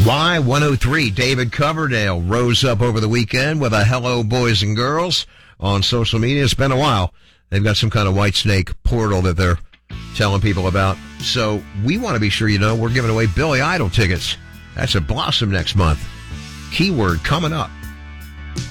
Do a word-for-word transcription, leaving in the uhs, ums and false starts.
Y one oh three, David Coverdale rose up over the weekend with a hello, boys and girls, on social media. It's been a while. They've got some kind of White Snake portal that they're telling people about. So we want to be sure you know we're giving away Billy Idol tickets. That's at Blossom next month. Keyword coming up.